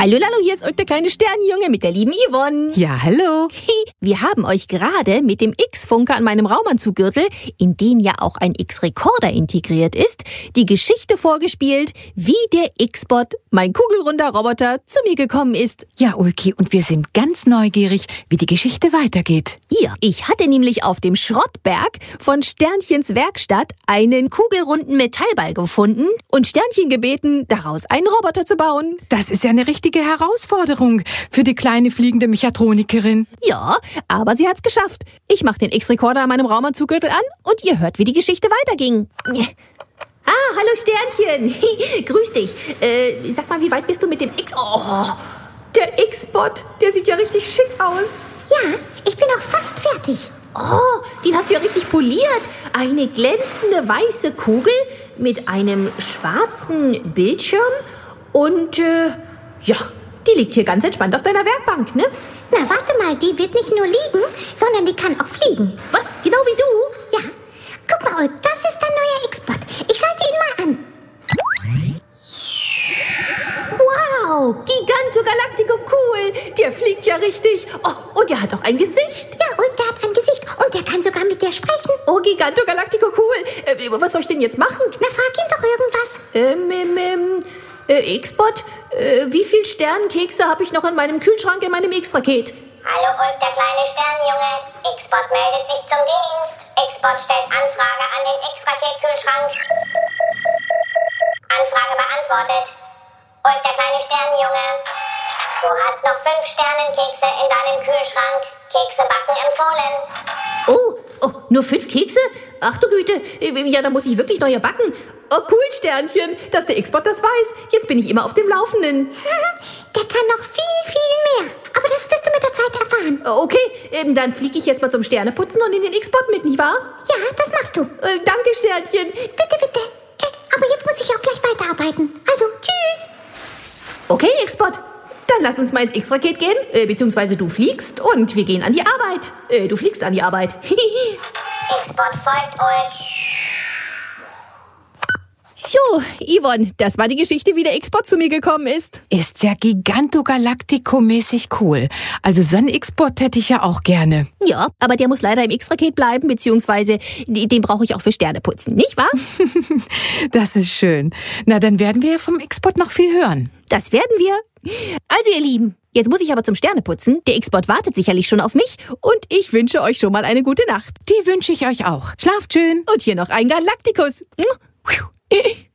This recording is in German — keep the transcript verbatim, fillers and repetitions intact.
Hallo Lalo, hier ist der kleine Sternenjunge mit der lieben Yvonne. Ja, hallo. Wir haben euch gerade mit dem X-Funker an meinem Raumanzuggürtel, in den ja auch ein X-Rekorder integriert ist, die Geschichte vorgespielt, wie der X-Bot, mein kugelrunder Roboter, zu mir gekommen ist. Ja, Ulki, und wir sind ganz neugierig, wie die Geschichte weitergeht. Ja, ich hatte nämlich auf dem Schrottberg von Sternchens Werkstatt einen kugelrunden Metallball gefunden und Sternchen gebeten, daraus einen Roboter zu bauen. Das ist ja eine richtige Herausforderung für die kleine fliegende Mechatronikerin. Ja, aber sie hat's geschafft. Ich mach den X-Rekorder an meinem Raumanzuggürtel an und ihr hört, wie die Geschichte weiterging. Ah, hallo Sternchen. Grüß dich. Äh, sag mal, wie weit bist du mit dem X... Oh, der X-Bot, der sieht ja richtig schick aus. Ja, ich bin auch fast fertig. Oh, den hast du ja richtig poliert. Eine glänzende weiße Kugel mit einem schwarzen Bildschirm und, äh, ja, die liegt hier ganz entspannt auf deiner Werkbank, ne? Na, warte mal, die wird nicht nur liegen, sondern die kann auch fliegen. Was? Genau wie du? Ja. Guck mal, Ulk, das ist dein neuer X-Bot. Ich schalte ihn mal an. Wow, Giganto Galactico cool. Der fliegt ja richtig. Oh, und der hat auch ein Gesicht. Ja, und der hat ein Gesicht und der kann sogar mit dir sprechen. Oh, Giganto Galactico cool. Äh, was soll ich denn jetzt machen? Na, frag ihn doch irgendwas. Ähm, ähm, ähm, äh, X-Bot, äh, wie viel Sternenkekse habe ich noch in meinem Kühlschrank in meinem X-Raket? Hallo Ulk, der kleine Sternenjunge. X-Bot meldet sich zum Dienst. X-Bot stellt Anfrage an den X-Raket-Kühlschrank. Anfrage beantwortet. Ulk, der kleine Sternenjunge. Du hast noch fünf Sternenkekse in deinem Kühlschrank. Kekse backen empfohlen. Oh, oh, nur fünf Kekse? Ach du Güte, ja, da muss ich wirklich neue backen. Oh, cool, Sternchen, dass der X-Bot das weiß. Jetzt bin ich immer auf dem Laufenden. Der kann noch viel, viel mehr. Aber das wirst du mit der Zeit erfahren. Okay, ähm, dann fliege ich jetzt mal zum Sterneputzen und nehme den X-Bot mit, nicht wahr? Ja, das machst du. Äh, danke, Sternchen. Bitte, bitte. Äh, aber jetzt muss ich auch gleich weiterarbeiten. Also, tschüss. Okay, X-Bot. Dann lass uns mal ins X-Raket gehen, äh, beziehungsweise du fliegst und wir gehen an die Arbeit. Äh, du fliegst an die Arbeit. X-Bot folgt Ulk. So, Yvonne, das war die Geschichte, wie der X-Bot zu mir gekommen ist. Ist ja Giganto-Galactico-mäßig cool. Also so einen X-Bot hätte ich ja auch gerne. Ja, aber der muss leider im X-Raket bleiben, beziehungsweise den brauche ich auch für Sterneputzen, nicht wahr? Das ist schön. Na, dann werden wir ja vom X-Bot noch viel hören. Das werden wir. Also ihr Lieben, jetzt muss ich aber zum Sterneputzen. Der X-Bot wartet sicherlich schon auf mich und ich wünsche euch schon mal eine gute Nacht. Die wünsche ich euch auch. Schlaft schön. Und hier noch ein Galactikus.